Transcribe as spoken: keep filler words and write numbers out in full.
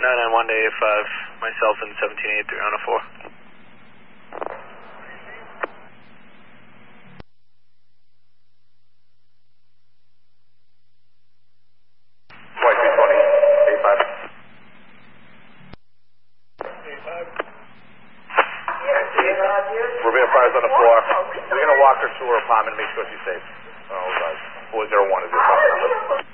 nine nine one to eight five, myself and seventeen eighty-three on a four. twenty-three twenty, eight five. eight five. Revere Fire's on the floor. We're going to walk her to her apartment and make sure she's safe. Oh, right. four zero one is your phone number.